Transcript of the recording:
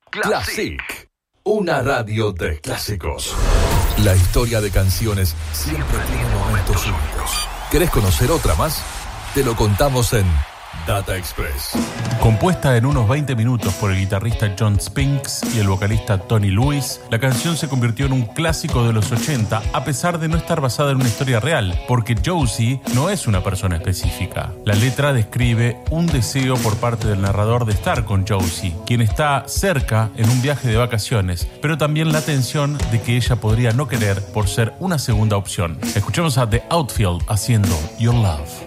Classic, una radio de clásicos. La historia de canciones siempre tiene momentos únicos. ¿Querés conocer otra más? Te lo contamos en Data Express. Compuesta en unos 20 minutos por el guitarrista John Spinks y el vocalista Tony Lewis, la canción se convirtió en un clásico de los 80 a pesar de no estar basada en una historia real, porque Josie no es una persona específica. La letra describe un deseo por parte del narrador de estar con Josie, quien está cerca en un viaje de vacaciones, pero también la tensión de que ella podría no querer por ser una segunda opción. Escuchemos a The Outfield haciendo Your Love.